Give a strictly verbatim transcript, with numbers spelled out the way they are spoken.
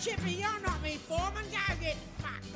Chippy, you're not me foreman. Go get fucked.